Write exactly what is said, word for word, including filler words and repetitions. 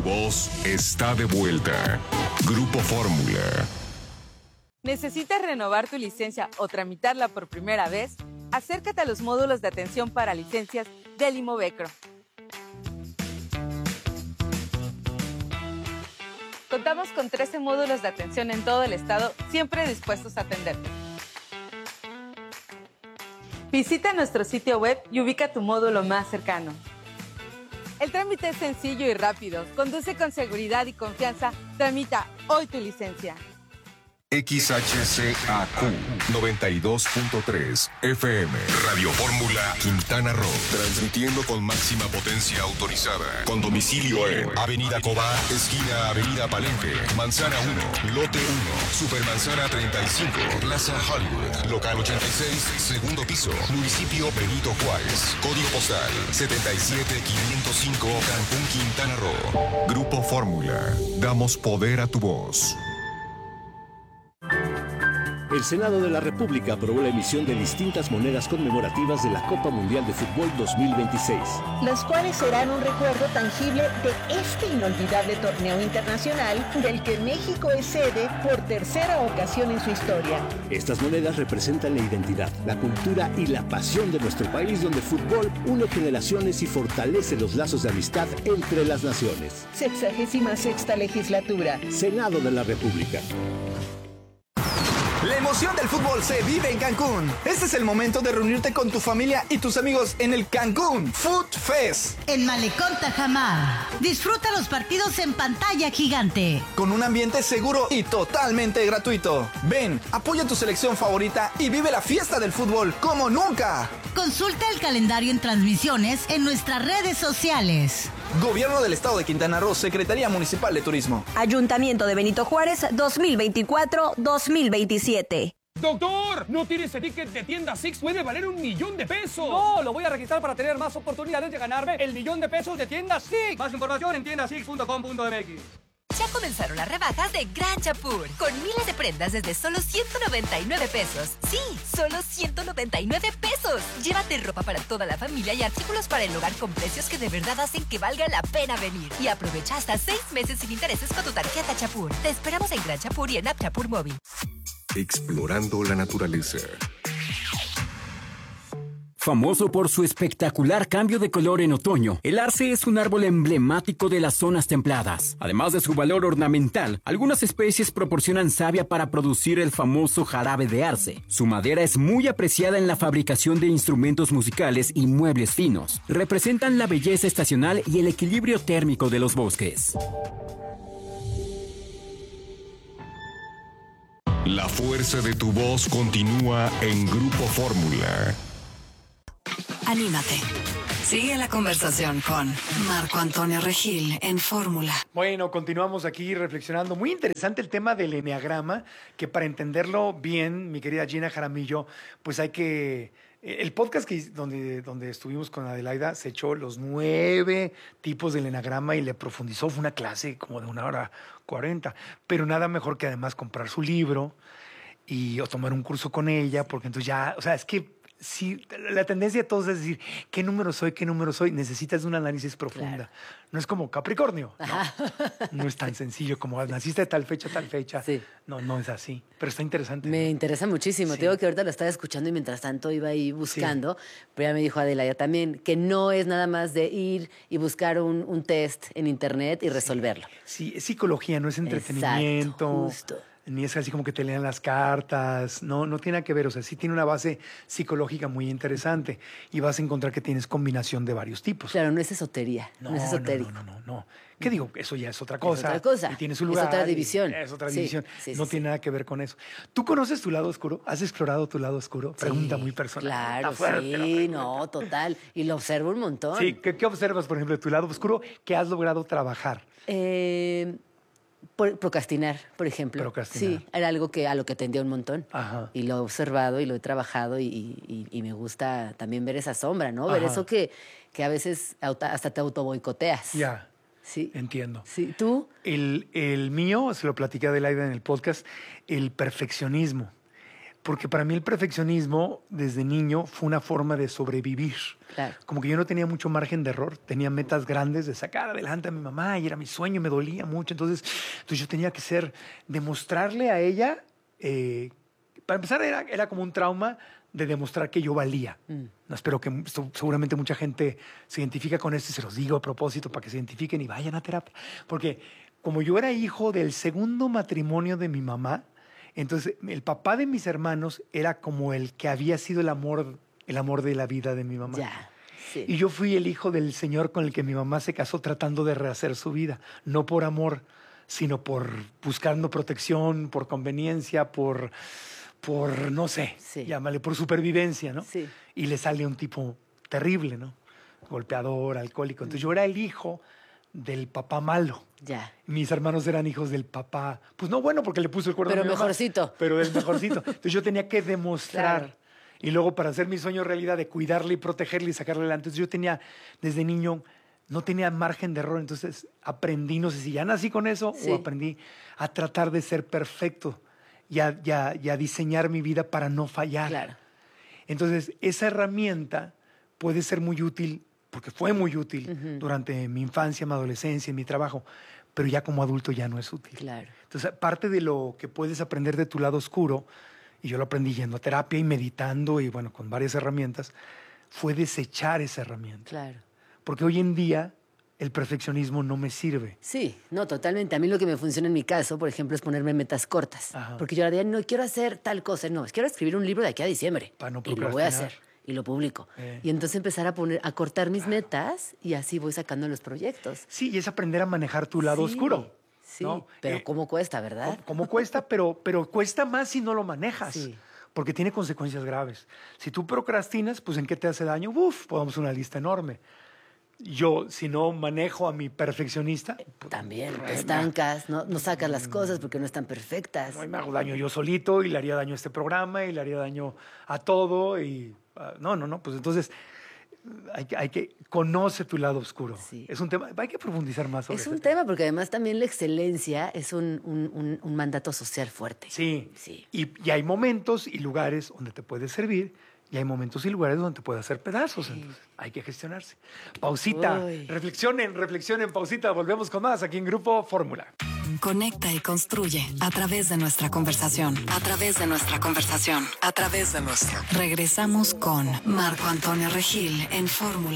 voz está de vuelta. Grupo Fórmula. ¿Necesitas renovar tu licencia o tramitarla por primera vez? Acércate a los módulos de atención para licencias del Imovecro. Contamos con trece módulos de atención en todo el estado, siempre dispuestos a atenderte. Visita nuestro sitio web y ubica tu módulo más cercano. El trámite es sencillo y rápido. Conduce con seguridad y confianza. Tramita hoy tu licencia. X H C A Q noventa y dos punto tres F M. Radio Fórmula Quintana Roo. Transmitiendo con máxima potencia autorizada. Con domicilio en Avenida Cobá, esquina Avenida Palenque, Manzana uno, Lote uno, Supermanzana treinta y cinco, Plaza Hollywood, Local ochenta y seis, segundo piso, Municipio Benito Juárez. Código postal setenta y siete quinientos cinco, Cancún, Quintana Roo. Grupo Fórmula. Damos poder a tu voz. El Senado de la República aprobó la emisión de distintas monedas conmemorativas de la Copa Mundial de Fútbol dos mil veintiséis. Las cuales serán un recuerdo tangible de este inolvidable torneo internacional del que México es sede por tercera ocasión en su historia. Estas monedas representan la identidad, la cultura y la pasión de nuestro país, donde el fútbol une generaciones y fortalece los lazos de amistad entre las naciones. Sexagésima sexta legislatura. Senado de la República. La emoción del fútbol se vive en Cancún. Este es el momento de reunirte con tu familia y tus amigos en el Cancún Food Fest. En Malecón Tajamar. Disfruta los partidos en pantalla gigante. Con un ambiente seguro y totalmente gratuito. Ven, apoya tu selección favorita y vive la fiesta del fútbol como nunca. Consulta el calendario en transmisiones en nuestras redes sociales. Gobierno del Estado de Quintana Roo, Secretaría Municipal de Turismo. Ayuntamiento de Benito Juárez, dos mil veinticuatro dos mil veintisiete. ¡Doctor! ¿No tiene ese ticket de tienda Six? ¡Puede valer un millón de pesos! No, lo voy a registrar para tener más oportunidades de ganarme el millón de pesos de tienda Six. Más información en tienda six punto com punto m x. Ya comenzaron las rebajas de Gran Chapur, con miles de prendas desde solo ciento noventa y nueve pesos. Sí, solo ciento noventa y nueve pesos. Llévate ropa para toda la familia y artículos para el hogar con precios que de verdad hacen que valga la pena venir. Y aprovecha hasta seis meses sin intereses con tu tarjeta Chapur. Te esperamos en Gran Chapur y en App Chapur Móvil. Explorando la naturaleza. Famoso por su espectacular cambio de color en otoño, el arce es un árbol emblemático de las zonas templadas. Además de su valor ornamental, algunas especies proporcionan savia para producir el famoso jarabe de arce. Su madera es muy apreciada en la fabricación de instrumentos musicales y muebles finos. Representan la belleza estacional y el equilibrio térmico de los bosques. La fuerza de tu voz continúa en Grupo Fórmula. Anímate. Sigue la conversación con Marco Antonio Regil en Fórmula. Bueno, continuamos aquí reflexionando. Muy interesante el tema del eneagrama, que para entenderlo bien, mi querida Gina Jaramillo, pues hay que... El podcast que, donde, donde estuvimos con Adelaida se echó los nueve tipos del eneagrama y le profundizó. Fue una clase como de una hora cuarenta. Pero nada mejor que además comprar su libro y o tomar un curso con ella, porque entonces ya... O sea, es que... Sí, la tendencia de todos es decir, ¿qué número soy? ¿Qué número soy? Necesitas un análisis profunda. Claro. No es como Capricornio. No, no es tan sencillo como naciste de tal fecha, tal fecha. Sí. No, no es así. Pero está interesante. Me interesa muchísimo. Sí. Te digo que ahorita lo estaba escuchando y mientras tanto iba ahí buscando. Sí. Pero ya me dijo Adelaida también que no es nada más de ir y buscar un, un test en internet y resolverlo. Sí, sí, es psicología, no es entretenimiento. Exacto, justo. Ni es así como que te lean las cartas, no, no tiene nada que ver, o sea, sí tiene una base psicológica muy interesante y vas a encontrar que tienes combinación de varios tipos. Claro, no es esotería, no, no es esotérico. No, no, no, no, no. ¿Qué digo? Eso ya es otra cosa. Es otra cosa. Y tiene su lugar. Es otra división. Es otra sí, división. Sí, no sí, tiene sí. nada que ver con eso. ¿Tú conoces tu lado oscuro? ¿Has explorado tu lado oscuro? Pregunta sí, muy personal. Claro, fuerte, sí, no, total. Y lo observo un montón. Sí, ¿qué, qué observas, por ejemplo, de tu lado oscuro que has logrado trabajar? Eh... Por, procrastinar, por ejemplo. Procrastinar. Sí, era algo que a lo que tendía un montón. Ajá. Y lo he observado y lo he trabajado y, y, y me gusta también ver esa sombra, ¿no? Ajá. Ver eso que, que a veces hasta te autoboicoteas. Ya. Sí. Entiendo. Sí, ¿tú? El, el mío, se lo platiqué a Adelaida en el podcast, el perfeccionismo. Porque para mí el perfeccionismo desde niño fue una forma de sobrevivir. Claro. Como que yo no tenía mucho margen de error, tenía metas grandes de sacar adelante a mi mamá y era mi sueño, me dolía mucho. Entonces, entonces yo tenía que ser, demostrarle a ella, eh, para empezar era, era como un trauma de demostrar que yo valía. Mm. No, espero que esto, seguramente mucha gente se identifica con esto y se los digo a propósito para que se identifiquen y vayan a terapia. Porque como yo era hijo del segundo matrimonio de mi mamá, entonces el papá de mis hermanos era como el que había sido el amor, el amor de la vida de mi mamá. Ya, sí. Y yo fui el hijo del señor con el que mi mamá se casó tratando de rehacer su vida, no por amor, sino por buscando protección, por conveniencia, por, por no sé, sí. llámale, por supervivencia, ¿no? Sí. Y le sale un tipo terrible, ¿no? Golpeador, alcohólico. Entonces yo era el hijo del papá malo. Ya. Mis hermanos eran hijos del papá, pues no bueno porque le puso el cuerno Pero a mi mamá, mejorcito. pero el mejorcito. Entonces yo tenía que demostrar. Claro. Y luego para hacer mi sueño realidad de cuidarle y protegerle y sacarle adelante. Entonces yo tenía, desde niño, no tenía margen de error. Entonces aprendí, no sé si ya nací con eso Sí. o aprendí a tratar de ser perfecto y a, y a- y a diseñar mi vida para no fallar. Claro. Entonces esa herramienta puede ser muy útil, porque fue muy útil Ujú. durante mi infancia, mi adolescencia, mi trabajo, pero ya como adulto ya no es útil. Claro. Entonces, parte de lo que puedes aprender de tu lado oscuro, y yo lo aprendí yendo a terapia y meditando y bueno, con varias herramientas, fue desechar esa herramienta. Claro. Porque hoy en día el perfeccionismo no me sirve. Sí, no, totalmente. A mí lo que me funciona en mi caso, por ejemplo, es ponerme metas cortas. Ajá. Porque yo ahora diría, no quiero hacer tal cosa, no, quiero escribir un libro de aquí a diciembre. Para no y lo voy a procrastinar. hacer. Y lo publico. Eh. Y entonces empezar a poner, a cortar mis metas y así voy sacando los proyectos. Sí, y es aprender a manejar tu lado Sí, oscuro. Sí, ¿no? pero Eh, cómo cuesta, ¿verdad? ¿Cómo, cómo cuesta? Pero, pero cuesta más si no lo manejas. Sí. Porque tiene consecuencias graves. Si tú procrastinas, pues ¿en qué te hace daño? Uf, podemos una lista enorme. Yo, si no manejo a mi perfeccionista, pues, También, te bueno, estancas, no, no sacas las cosas porque no están perfectas. no, y me hago daño yo solito y le haría daño a este programa y le haría daño a todo. Y ah, no, no, no. Pues entonces hay que, hay que conoce tu lado oscuro. Sí. Es un tema, hay que profundizar más sobre Es ese un tema porque además también la excelencia es un, un- un- un mandato social fuerte. Sí. Sí. Y, y hay momentos y lugares donde te puede servir y hay momentos y lugares donde te puede hacer pedazos. Entonces, hay que gestionarse. Pausita. Uy. Reflexionen, reflexionen, pausita. Volvemos con más aquí en Grupo Fórmula. Conecta y construye a través de nuestra conversación. A través de nuestra conversación. A través de nuestra. Regresamos con Marco Antonio Regil en Fórmula.